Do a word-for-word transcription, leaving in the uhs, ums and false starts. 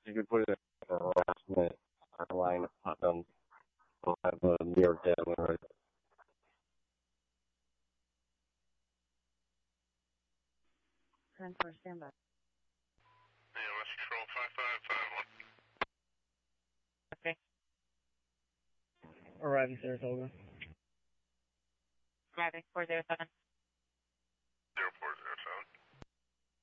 you could put it in a harassment or line of condoms. I'll have a New York Daily, right? ten four, standby. Yeah, let's control five five five one. Okay. Arriving Saratoga. Arriving four zero seven.